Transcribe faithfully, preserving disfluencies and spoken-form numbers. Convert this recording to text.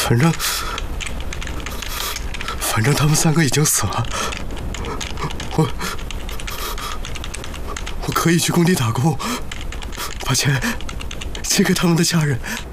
反正反正他们三个已经死了，我我可以去工地打工，把钱借给他们的家人。